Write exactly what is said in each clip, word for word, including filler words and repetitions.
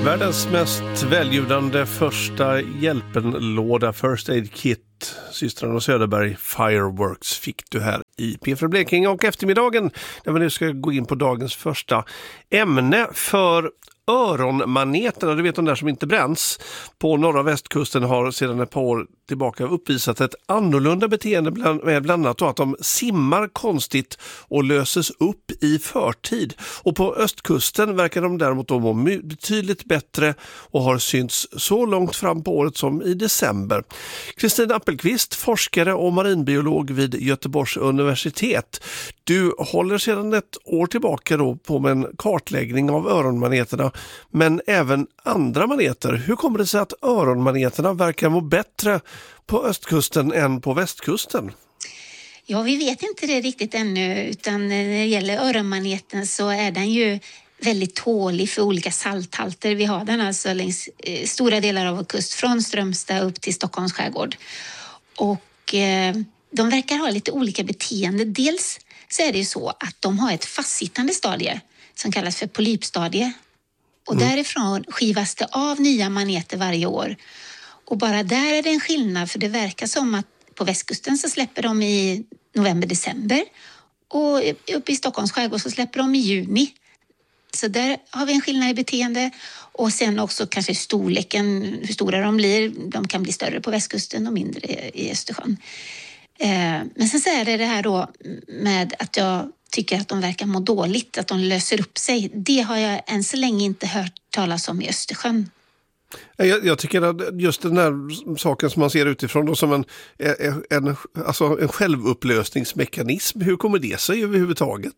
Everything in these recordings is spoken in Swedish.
Världens mest väljudande första hjälpenlåda First Aid Kit, systrarna Söderberg Fireworks, fick du här i P fyra Blekinge och eftermiddagen när vi nu ska gå in på dagens första ämne för öronmaneterna, du vet de där som inte bränns, på norra västkusten har sedan ett par år tillbaka uppvisat ett annorlunda beteende bland, med bland annat att de simmar konstigt och löses upp i förtid. Och på östkusten verkar de däremot då må betydligt bättre och har synts så långt fram på året som i december. Kristin Appelqvist, forskare och marinbiolog vid Göteborgs universitet. Du håller sedan ett år tillbaka då på med en kartläggning av öronmaneterna, men även andra maneter. Hur kommer det sig att öronmaneterna verkar må bättre på östkusten än på västkusten? Ja, vi vet inte det riktigt ännu, utan när det gäller öronmaneten så är den ju väldigt tålig för olika salthalter. Vi har den alltså längs eh, stora delar av vår kust, från Strömstad upp till Stockholms skärgård. Och eh, de verkar ha lite olika beteende. Dels så är det ju så att de har ett fastsittande stadie som kallas för polypstadie. Och mm. därifrån skivas det av nya maneter varje år. Och bara där är det en skillnad, för det verkar som att på västkusten så släpper de i november-december. Och uppe i Stockholms skärgård så släpper de i juni. Så där har vi en skillnad i beteende. Och sen också kanske storleken, hur stora de blir. De kan bli större på västkusten och mindre i Östersjön. Men sen så är det det här då med att jag tycker att de verkar må dåligt, att de löser upp sig. Det har jag än så länge inte hört talas om i Östersjön. Jag, jag tycker att just den här saken som man ser utifrån då som en, en, alltså en självupplösningsmekanism, hur kommer det sig överhuvudtaget?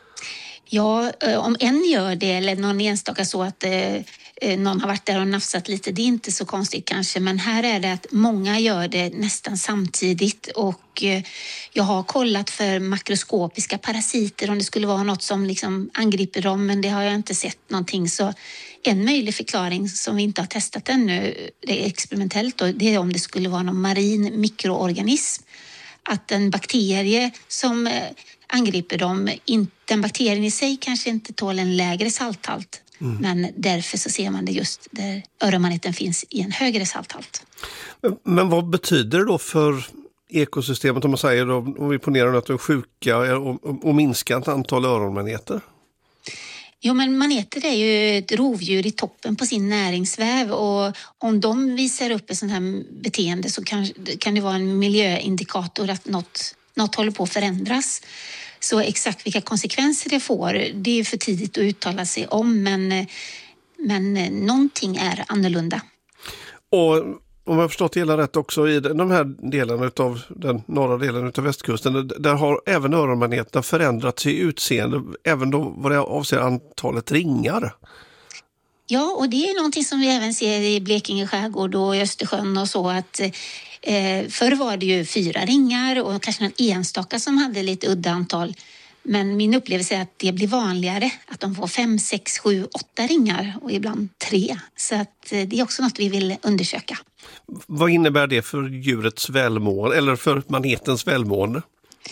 Ja, om en gör det eller någon enstaka så att eh, någon har varit där och nafsat lite, det är inte så konstigt kanske. Men här är det att många gör det nästan samtidigt och eh, jag har kollat för makroskopiska parasiter om det skulle vara något som liksom angriper dem, men det har jag inte sett någonting. Så en möjlig förklaring som vi inte har testat ännu, det är experimentellt då, det är om det skulle vara någon marin mikroorganism. Att en bakterie som eh, angriper dem, den bakterien i sig kanske inte tål en lägre salthalt. Mm. Men därför så ser man det just där öronmaneten finns i en högre salthalt. Men, men vad betyder det då för ekosystemet om man säger då, om vi ponerar att de är sjuka och, och, och minskat antal öronmaneter? Jo, men maneter är ju ett rovdjur i toppen på sin näringsväv och om de visar upp ett sånt här beteende så kan, kan det vara en miljöindikator att något, något håller på att förändras. Så exakt vilka konsekvenser det får, det är för tidigt att uttala sig om, men, men någonting är annorlunda. Och om jag har förstått hela rätt också i de här delarna av den norra delen av västkusten, där har även öronmaneterna förändrats i utseende, även då vad det avser antalet ringar. Ja, och det är någonting som vi även ser i Blekinge skärgård och i Östersjön och så att eh, förr var det ju fyra ringar och kanske någon enstaka som hade lite udda antal. Men min upplevelse är att det blir vanligare, att de får fem, sex, sju, åtta ringar och ibland tre. Så att det är också något vi vill undersöka. Vad innebär det för djurets välmående eller för manetens välmående?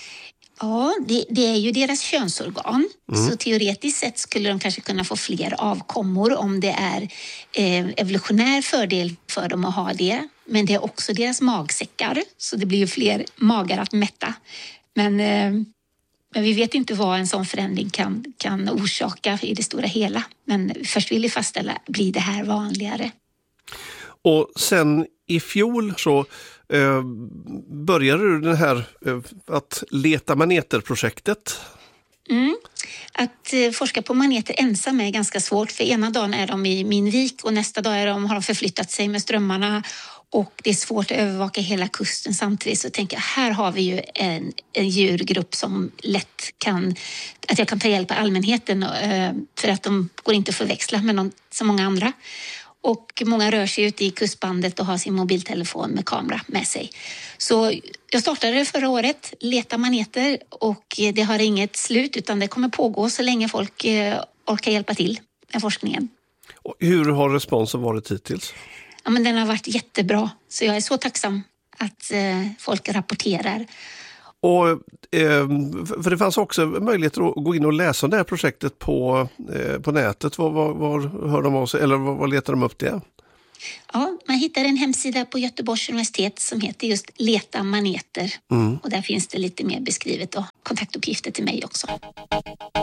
Ja, det, det är ju deras könsorgan. Mm. Så teoretiskt sett skulle de kanske kunna få fler avkommor om det är eh, evolutionär fördel för dem att ha det. Men det är också deras magsäckar, så det blir ju fler magar att mätta. Men... Eh, Men vi vet inte vad en sån förändring kan, kan orsaka i det stora hela. Men först vill vi fastställa, blir det här vanligare? Och sen i fjol så eh, började du det här eh, att leta maneter-projektet. Mm. Att eh, forska på maneter ensam är ganska svårt. För ena dagen är de i min vik och nästa dag är de, har de förflyttat sig med strömmarna. Och det är svårt att övervaka hela kusten samtidigt. Så tänker jag, här har vi ju en, en djurgrupp som lätt kan, att jag kan ta hjälp av allmänheten. Eh, för att de går inte att förväxla med någon, så många andra. Och många rör sig ut i kustbandet och har sin mobiltelefon med kamera med sig. Så jag startade förra året, leta maneter, och det har inget slut utan det kommer pågå så länge folk eh, orkar hjälpa till med forskningen. Och hur har responsen varit hittills? Ja, men den har varit jättebra, så jag är så tacksam att eh, folk rapporterar. Och, eh, för det fanns också möjligheter att gå in och läsa om det här projektet på, eh, på nätet. Var, var, var hör de av sig, eller var, var letar de upp det? Ja, man hittar en hemsida på Göteborgs universitet som heter just Leta maneter. Mm. Och där finns det lite mer beskrivet och kontaktuppgifter till mig också.